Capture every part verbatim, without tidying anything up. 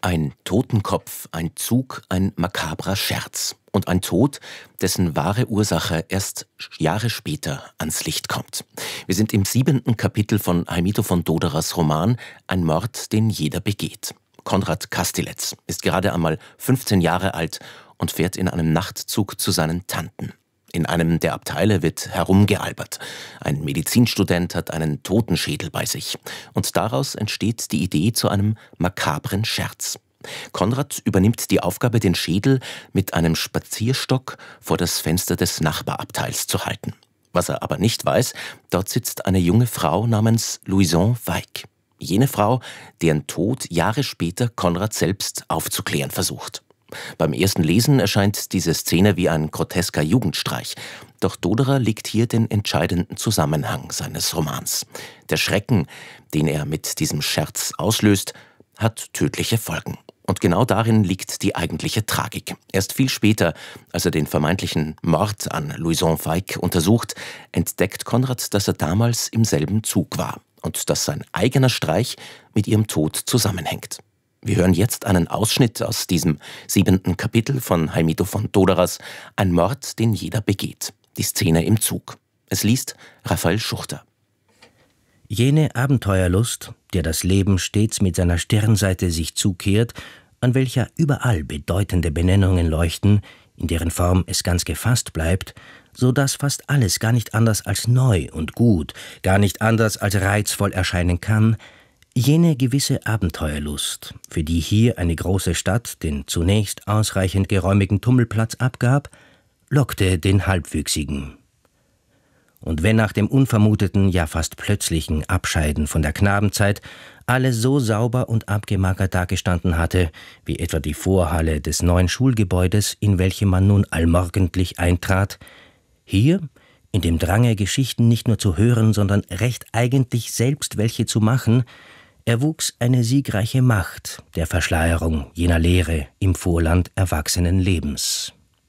Ein Totenkopf, ein Zug, ein makabrer Scherz und ein Tod, dessen wahre Ursache erst Jahre später ans Licht kommt. Wir sind im siebenten Kapitel von Heimito von Doderers Roman Ein Mord, den jeder begeht. Konrad Kastilec ist gerade einmal fünfzehn Jahre alt und fährt in einem Nachtzug zu seinen Tanten. In einem der Abteile wird herumgealbert. Ein Medizinstudent hat einen Totenschädel bei sich. Und daraus entsteht die Idee zu einem makabren Scherz. Konrad übernimmt die Aufgabe, den Schädel mit einem Spazierstock vor das Fenster des Nachbarabteils zu halten. Was er aber nicht weiß, dort sitzt eine junge Frau namens Louison Weig. Jene Frau, deren Tod Jahre später Konrad selbst aufzuklären versucht. Beim ersten Lesen erscheint diese Szene wie ein grotesker Jugendstreich. Doch Doderer legt hier den entscheidenden Zusammenhang seines Romans. Der Schrecken, den er mit diesem Scherz auslöst, hat tödliche Folgen. Und genau darin liegt die eigentliche Tragik. Erst viel später, als er den vermeintlichen Mord an Louison Weig untersucht, entdeckt Konrad, dass er damals im selben Zug war und dass sein eigener Streich mit ihrem Tod zusammenhängt. Wir hören jetzt einen Ausschnitt aus diesem siebenten Kapitel von Heimito von Doderers Ein Mord, den jeder begeht. Die Szene im Zug. Es liest Raphael Schuchter. Jene Abenteuerlust, der das Leben stets mit seiner Stirnseite sich zukehrt, an welcher überall bedeutende Benennungen leuchten, in deren Form es ganz gefasst bleibt, so dass fast alles gar nicht anders als neu und gut, gar nicht anders als reizvoll erscheinen kann, jene gewisse Abenteuerlust, für die hier eine große Stadt den zunächst ausreichend geräumigen Tummelplatz abgab, lockte den Halbwüchsigen. Und wenn nach dem unvermuteten, ja fast plötzlichen Abscheiden von der Knabenzeit alles so sauber und abgemagert dagestanden hatte, wie etwa die Vorhalle des neuen Schulgebäudes, in welche man nun allmorgendlich eintrat, hier, in dem Drange, Geschichten nicht nur zu hören, sondern recht eigentlich selbst welche zu machen, erwuchs eine siegreiche Macht der Verschleierung jener Leere im Vorland erwachsenen Lebens.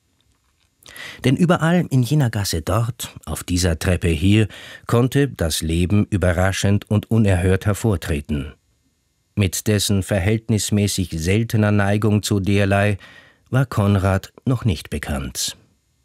Denn überall in jener Gasse dort, auf dieser Treppe hier, konnte das Leben überraschend und unerhört hervortreten. Mit dessen verhältnismäßig seltener Neigung zu derlei war Konrad noch nicht bekannt.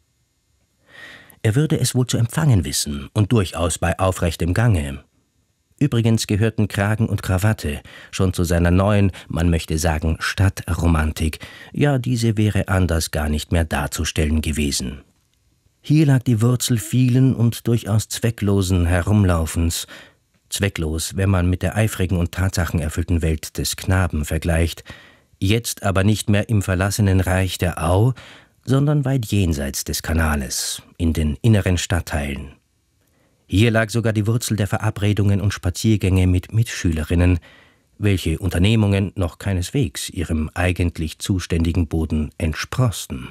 Er würde es wohl zu empfangen wissen und durchaus bei aufrechtem Gange. Übrigens gehörten Kragen und Krawatte schon zu seiner neuen, man möchte sagen, Stadtromantik. Ja, diese wäre anders gar nicht mehr darzustellen gewesen. Hier lag die Wurzel vielen und durchaus zwecklosen Herumlaufens. Zwecklos, wenn man mit der eifrigen und tatsachenerfüllten Welt des Knaben vergleicht. Jetzt aber nicht mehr im verlassenen Reich der Au, sondern weit jenseits des Kanales, in den inneren Stadtteilen. Hier lag sogar die Wurzel der Verabredungen und Spaziergänge mit Mitschülerinnen, welche Unternehmungen noch keineswegs ihrem eigentlich zuständigen Boden entsprossen.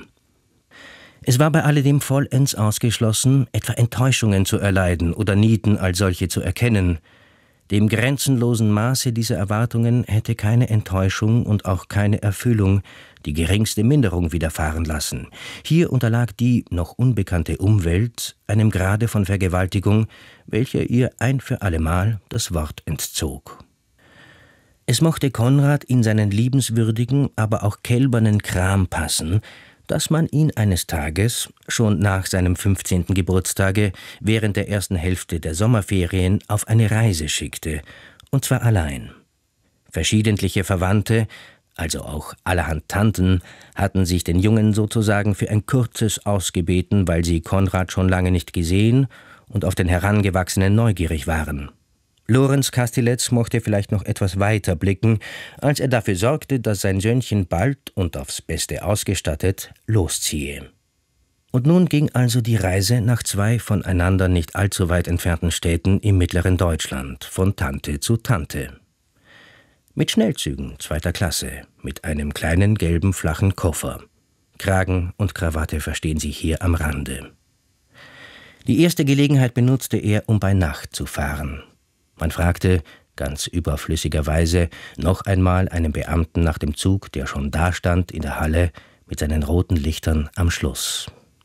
Es war bei alledem vollends ausgeschlossen, etwa Enttäuschungen zu erleiden oder Nieten als solche zu erkennen. Dem grenzenlosen Maße dieser Erwartungen hätte keine Enttäuschung und auch keine Erfüllung die geringste Minderung widerfahren lassen. Hier unterlag die noch unbekannte Umwelt einem Grade von Vergewaltigung, welcher ihr ein für allemal das Wort entzog. Es mochte Konrad in seinen liebenswürdigen, aber auch kälbernen Kram passen, dass man ihn eines Tages, schon nach seinem fünfzehnten Geburtstage, während der ersten Hälfte der Sommerferien auf eine Reise schickte, und zwar allein. Verschiedentliche Verwandte, also auch allerhand Tanten, hatten sich den Jungen sozusagen für ein kurzes ausgebeten, weil sie Konrad schon lange nicht gesehen und auf den Herangewachsenen neugierig waren. Lorenz Kastilec mochte vielleicht noch etwas weiter blicken, als er dafür sorgte, dass sein Söhnchen bald und aufs Beste ausgestattet losziehe. Und nun ging also die Reise nach zwei voneinander nicht allzu weit entfernten Städten im mittleren Deutschland, von Tante zu Tante. Mit Schnellzügen zweiter Klasse, mit einem kleinen gelben flachen Koffer. Kragen und Krawatte verstehen sich hier am Rande. Die erste Gelegenheit benutzte er, um bei Nacht zu fahren. Man fragte, ganz überflüssigerweise, noch einmal einen Beamten nach dem Zug, der schon dastand in der Halle mit seinen roten Lichtern am Schluss.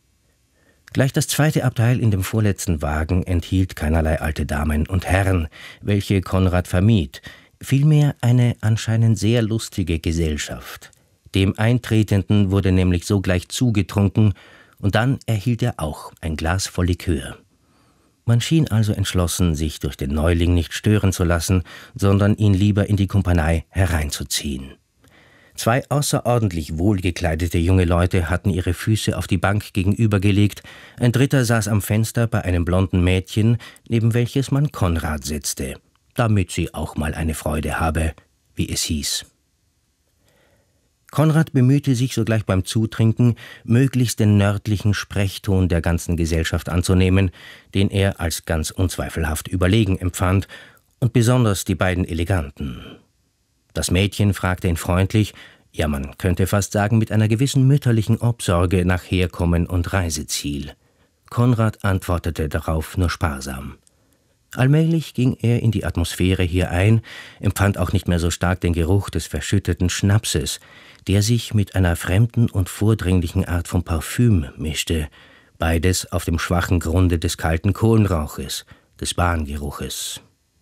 Gleich das zweite Abteil in dem vorletzten Wagen enthielt keinerlei alte Damen und Herren, welche Konrad vermied, Vielmehr eine anscheinend sehr lustige Gesellschaft. Dem Eintretenden wurde nämlich sogleich zugetrunken, und dann erhielt er auch ein Glas voll Likör. Man schien also entschlossen, sich durch den Neuling nicht stören zu lassen, sondern ihn lieber in die Kumpanei hereinzuziehen. Zwei außerordentlich wohlgekleidete junge Leute hatten ihre Füße auf die Bank gegenübergelegt, ein dritter saß am Fenster bei einem blonden Mädchen, neben welches man Konrad setzte, damit sie auch mal eine Freude habe, wie es hieß. Konrad bemühte sich sogleich beim Zutrinken, möglichst den nördlichen Sprechton der ganzen Gesellschaft anzunehmen, den er als ganz unzweifelhaft überlegen empfand, und besonders die beiden Eleganten. Das Mädchen fragte ihn freundlich, ja man könnte fast sagen mit einer gewissen mütterlichen Obsorge nach Herkommen und Reiseziel. Konrad antwortete darauf nur sparsam. Allmählich ging er in die Atmosphäre hier ein, empfand auch nicht mehr so stark den Geruch des verschütteten Schnapses, der sich mit einer fremden und vordringlichen Art von Parfüm mischte, beides auf dem schwachen Grunde des kalten Kohlenrauches, des Bahngeruches.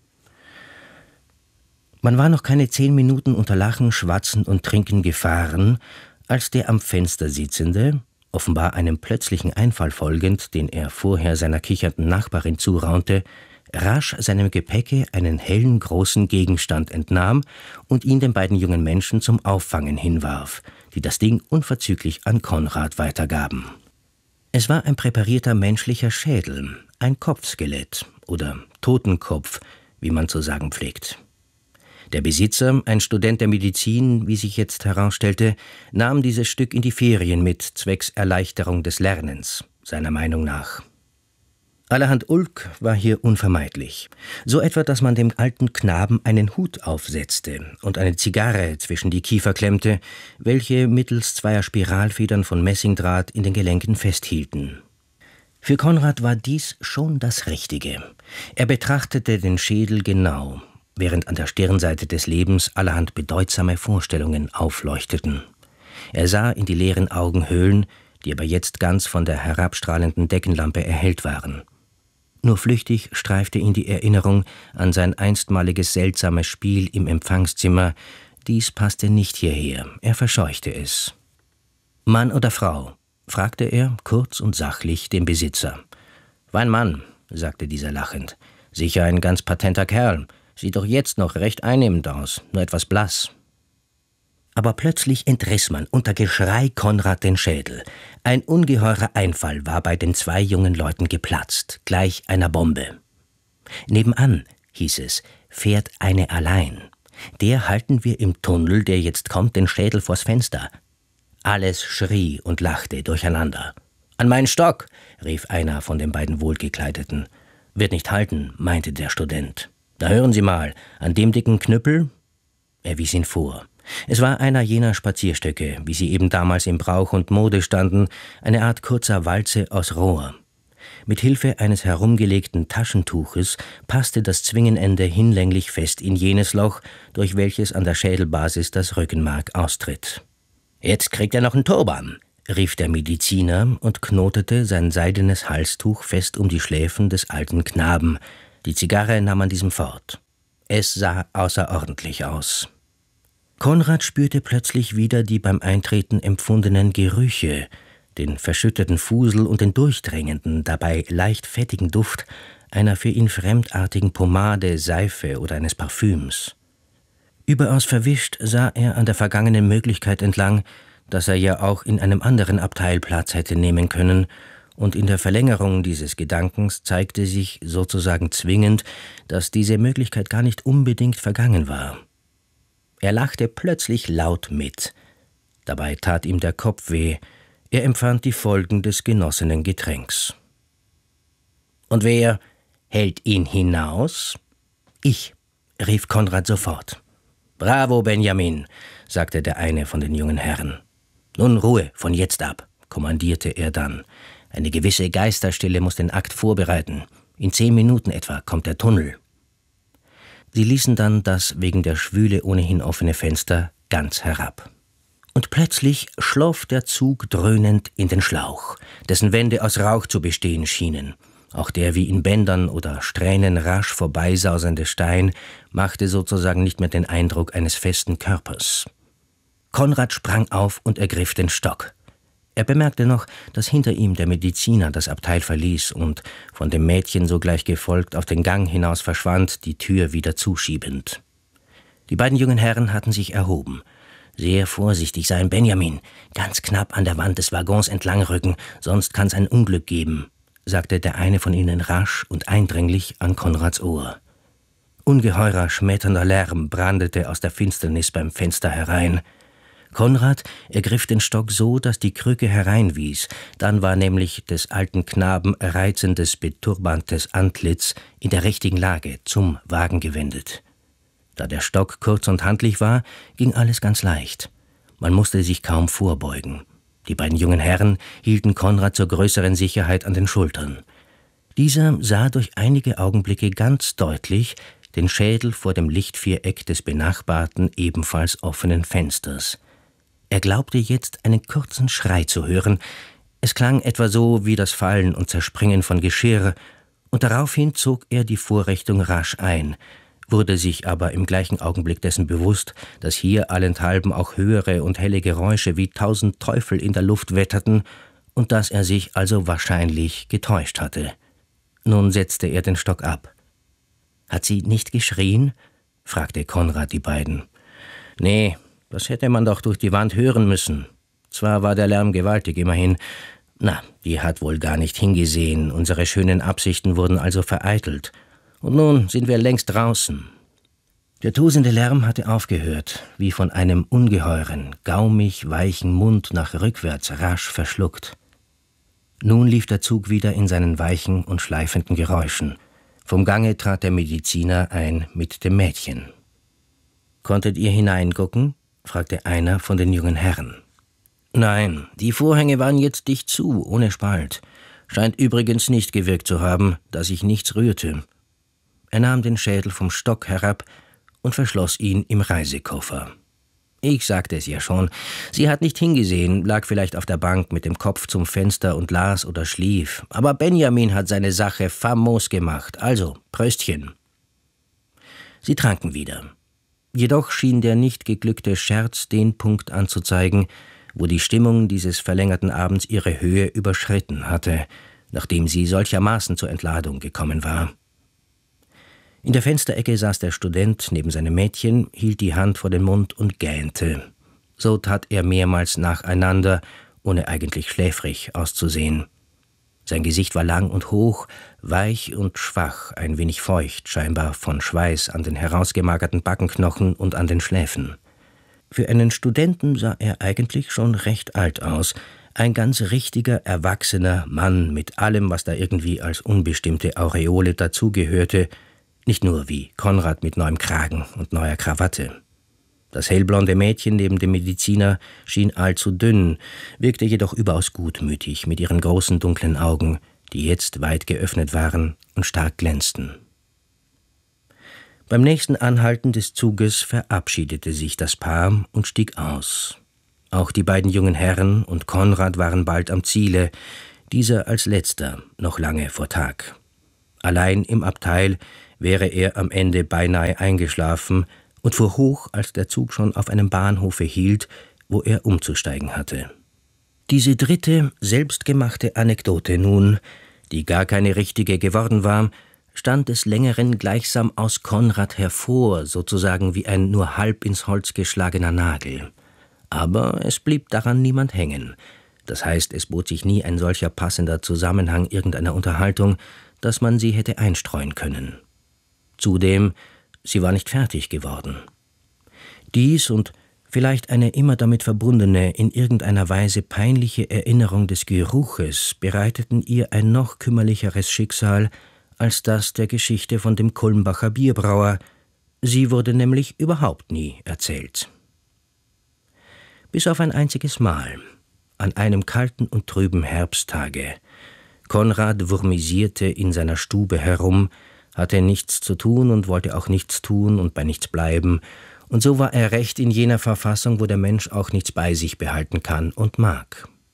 Man war noch keine zehn Minuten unter Lachen, Schwatzen und Trinken gefahren, als der am Fenster sitzende, offenbar einem plötzlichen Einfall folgend, den er vorher seiner kichernden Nachbarin zuraunte, rasch seinem Gepäcke einen hellen, großen Gegenstand entnahm und ihn den beiden jungen Menschen zum Auffangen hinwarf, die das Ding unverzüglich an Konrad weitergaben. Es war ein präparierter menschlicher Schädel, ein Kopfskelett oder Totenkopf, wie man zu sagen pflegt. Der Besitzer, ein Student der Medizin, wie sich jetzt herausstellte, nahm dieses Stück in die Ferien mit, zwecks Erleichterung des Lernens, seiner Meinung nach. Allerhand Ulk war hier unvermeidlich. So etwa, dass man dem alten Knaben einen Hut aufsetzte und eine Zigarre zwischen die Kiefer klemmte, welche mittels zweier Spiralfedern von Messingdraht in den Gelenken festhielten. Für Konrad war dies schon das Richtige. Er betrachtete den Schädel genau, während an der Stirnseite des Lebens allerhand bedeutsame Vorstellungen aufleuchteten. Er sah in die leeren Augenhöhlen, die aber jetzt ganz von der herabstrahlenden Deckenlampe erhellt waren. Nur flüchtig streifte ihn die Erinnerung an sein einstmaliges seltsames Spiel im Empfangszimmer. Dies passte nicht hierher, er verscheuchte es. »Mann oder Frau?« fragte er, kurz und sachlich, den Besitzer. »War ein Mann«, sagte dieser lachend. »Sicher ein ganz patenter Kerl. Sieht doch jetzt noch recht einnehmend aus, nur etwas blass.« Aber plötzlich entriss man unter Geschrei Konrad den Schädel. Ein ungeheurer Einfall war bei den zwei jungen Leuten geplatzt, gleich einer Bombe. »Nebenan«, hieß es, »fährt eine allein. Der halten wir im Tunnel, der jetzt kommt, den Schädel vors Fenster.« Alles schrie und lachte durcheinander. »An meinen Stock«, rief einer von den beiden Wohlgekleideten. »Wird nicht halten«, meinte der Student. »Da hören Sie mal, an dem dicken Knüppel?« Er wies ihn vor. Es war einer jener Spazierstöcke, wie sie eben damals im Brauch und Mode standen, eine Art kurzer Walze aus Rohr. Mit Hilfe eines herumgelegten Taschentuches passte das Zwingenende hinlänglich fest in jenes Loch, durch welches an der Schädelbasis das Rückenmark austritt. »Jetzt kriegt er noch einen Turban«, rief der Mediziner und knotete sein seidenes Halstuch fest um die Schläfen des alten Knaben. Die Zigarre nahm an diesem fort. Es sah außerordentlich aus. Konrad spürte plötzlich wieder die beim Eintreten empfundenen Gerüche, den verschütteten Fusel und den durchdringenden, dabei leicht fettigen Duft einer für ihn fremdartigen Pomade, Seife oder eines Parfüms. Überaus verwischt sah er an der vergangenen Möglichkeit entlang, dass er ja auch in einem anderen Abteil Platz hätte nehmen können, und in der Verlängerung dieses Gedankens zeigte sich sozusagen zwingend, dass diese Möglichkeit gar nicht unbedingt vergangen war. Er lachte plötzlich laut mit. Dabei tat ihm der Kopf weh. Er empfand die Folgen des genossenen Getränks. »Und wer hält ihn hinaus?« »Ich«, rief Konrad sofort. »Bravo, Benjamin«, sagte der eine von den jungen Herren. »Nun Ruhe, von jetzt ab«, kommandierte er dann. »Eine gewisse Geisterstille muss den Akt vorbereiten. In zehn Minuten etwa kommt der Tunnel.« Sie ließen dann das wegen der Schwüle ohnehin offene Fenster ganz herab. Und plötzlich schloff der Zug dröhnend in den Schlauch, dessen Wände aus Rauch zu bestehen schienen. Auch der wie in Bändern oder Strähnen rasch vorbeisausende Stein machte sozusagen nicht mehr den Eindruck eines festen Körpers. Konrad sprang auf und ergriff den Stock. Er bemerkte noch, dass hinter ihm der Mediziner das Abteil verließ und, von dem Mädchen sogleich gefolgt, auf den Gang hinaus verschwand, die Tür wieder zuschiebend. Die beiden jungen Herren hatten sich erhoben. »Sehr vorsichtig sein, Benjamin. Ganz knapp an der Wand des Waggons entlangrücken, sonst kann's ein Unglück geben«, sagte der eine von ihnen rasch und eindringlich an Konrads Ohr. Ungeheurer, schmetternder Lärm brandete aus der Finsternis beim Fenster herein. Konrad ergriff den Stock so, dass die Krücke hereinwies, dann war nämlich des alten Knaben reizendes, beturbantes Antlitz in der richtigen Lage zum Wagen gewendet. Da der Stock kurz und handlich war, ging alles ganz leicht. Man musste sich kaum vorbeugen. Die beiden jungen Herren hielten Konrad zur größeren Sicherheit an den Schultern. Dieser sah durch einige Augenblicke ganz deutlich den Schädel vor dem Lichtviereck des benachbarten, ebenfalls offenen Fensters. Er glaubte jetzt einen kurzen Schrei zu hören. Es klang etwa so wie das Fallen und Zerspringen von Geschirr, und daraufhin zog er die Vorrichtung rasch ein, wurde sich aber im gleichen Augenblick dessen bewusst, dass hier allenthalben auch höhere und helle Geräusche wie tausend Teufel in der Luft wetterten und dass er sich also wahrscheinlich getäuscht hatte. Nun setzte er den Stock ab. »Hat sie nicht geschrien?« fragte Konrad die beiden. »Nee, das hätte man doch durch die Wand hören müssen. Zwar war der Lärm gewaltig, immerhin. Na, die hat wohl gar nicht hingesehen, unsere schönen Absichten wurden also vereitelt. Und nun sind wir längst draußen.« Der tosende Lärm hatte aufgehört, wie von einem ungeheuren, gaumig weichen Mund nach rückwärts rasch verschluckt. Nun lief der Zug wieder in seinen weichen und schleifenden Geräuschen. Vom Gange trat der Mediziner ein mit dem Mädchen. »Konntet ihr hineingucken?« fragte einer von den jungen Herren. »Nein, die Vorhänge waren jetzt dicht zu, ohne Spalt. Scheint übrigens nicht gewirkt zu haben, da sich nichts rührte.« Er nahm den Schädel vom Stock herab und verschloss ihn im Reisekoffer. »Ich sagte es ja schon, sie hat nicht hingesehen, lag vielleicht auf der Bank mit dem Kopf zum Fenster und las oder schlief. Aber Benjamin hat seine Sache famos gemacht, also Pröstchen.« Sie tranken wieder. Jedoch schien der nicht geglückte Scherz den Punkt anzuzeigen, wo die Stimmung dieses verlängerten Abends ihre Höhe überschritten hatte, nachdem sie solchermaßen zur Entladung gekommen war. In der Fensterecke saß der Student neben seinem Mädchen, hielt die Hand vor den Mund und gähnte. So tat er mehrmals nacheinander, ohne eigentlich schläfrig auszusehen. Sein Gesicht war lang und hoch, weich und schwach, ein wenig feucht, scheinbar von Schweiß an den herausgemagerten Backenknochen und an den Schläfen. Für einen Studenten sah er eigentlich schon recht alt aus, ein ganz richtiger, erwachsener Mann mit allem, was da irgendwie als unbestimmte Aureole dazugehörte, nicht nur wie Konrad mit neuem Kragen und neuer Krawatte. Das hellblonde Mädchen neben dem Mediziner schien allzu dünn, wirkte jedoch überaus gutmütig mit ihren großen dunklen Augen, die jetzt weit geöffnet waren und stark glänzten. Beim nächsten Anhalten des Zuges verabschiedete sich das Paar und stieg aus. Auch die beiden jungen Herren und Konrad waren bald am Ziele, dieser als letzter, noch lange vor Tag. Allein im Abteil wäre er am Ende beinahe eingeschlafen und fuhr hoch, als der Zug schon auf einem Bahnhofe hielt, wo er umzusteigen hatte. Diese dritte, selbstgemachte Anekdote nun, die gar keine richtige geworden war, stand des Längeren gleichsam aus Konrad hervor, sozusagen wie ein nur halb ins Holz geschlagener Nagel. Aber es blieb daran niemand hängen. Das heißt, es bot sich nie ein solcher passender Zusammenhang irgendeiner Unterhaltung, dass man sie hätte einstreuen können. Zudem, sie war nicht fertig geworden. Dies und vielleicht eine immer damit verbundene, in irgendeiner Weise peinliche Erinnerung des Geruches bereiteten ihr ein noch kümmerlicheres Schicksal als das der Geschichte von dem Kulmbacher Bierbrauer. Sie wurde nämlich überhaupt nie erzählt. Bis auf ein einziges Mal, an einem kalten und trüben Herbsttage. Konrad wurmisierte in seiner Stube herum, hatte nichts zu tun und wollte auch nichts tun und bei nichts bleiben, und so war er recht in jener Verfassung, wo der Mensch auch nichts bei sich behalten kann und mag.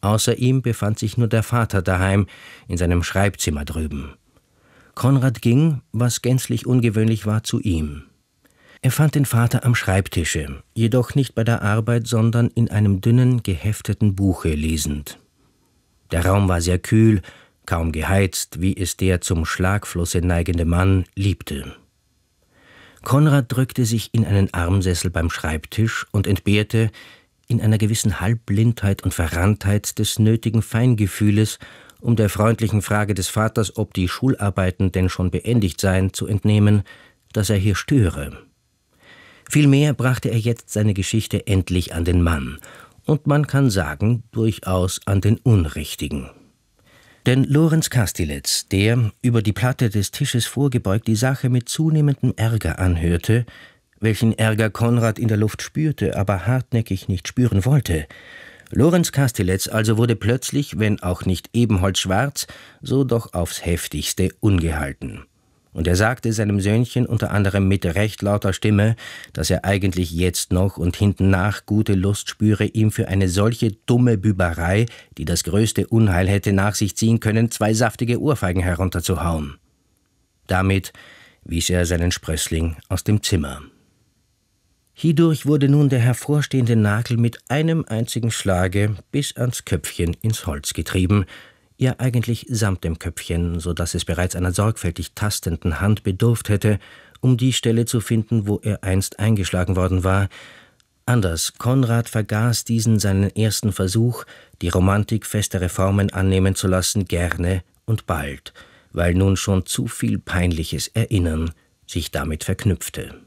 Außer ihm befand sich nur der Vater daheim, in seinem Schreibzimmer drüben. Konrad ging, was gänzlich ungewöhnlich war, zu ihm. Er fand den Vater am Schreibtische, jedoch nicht bei der Arbeit, sondern in einem dünnen, gehefteten Buche lesend. Der Raum war sehr kühl, kaum geheizt, wie es der zum Schlagflusse neigende Mann liebte. Konrad drückte sich in einen Armsessel beim Schreibtisch und entbehrte, in einer gewissen Halbblindheit und Verranntheit des nötigen Feingefühles, um der freundlichen Frage des Vaters, ob die Schularbeiten denn schon beendigt seien, zu entnehmen, dass er hier störe. Vielmehr brachte er jetzt seine Geschichte endlich an den Mann, und man kann sagen, durchaus an den Unrichtigen. Denn Lorenz Kastilec, der, über die Platte des Tisches vorgebeugt, die Sache mit zunehmendem Ärger anhörte, welchen Ärger Konrad in der Luft spürte, aber hartnäckig nicht spüren wollte. Lorenz Kastilec also wurde plötzlich, wenn auch nicht ebenholzschwarz, so doch aufs heftigste ungehalten. Und er sagte seinem Söhnchen unter anderem mit recht lauter Stimme, dass er eigentlich jetzt noch und hintennach gute Lust spüre, ihm für eine solche dumme Büberei, die das größte Unheil hätte nach sich ziehen können, zwei saftige Ohrfeigen herunterzuhauen. Damit wies er seinen Sprössling aus dem Zimmer. Hierdurch wurde nun der hervorstehende Nagel mit einem einzigen Schlage bis ans Köpfchen ins Holz getrieben, ja eigentlich samt dem Köpfchen, so dass es bereits einer sorgfältig tastenden Hand bedurft hätte, um die Stelle zu finden, wo er einst eingeschlagen worden war. Anders, Konrad vergaß diesen seinen ersten Versuch, die Romantik festere Formen annehmen zu lassen, gerne und bald, weil nun schon zu viel peinliches Erinnern sich damit verknüpfte.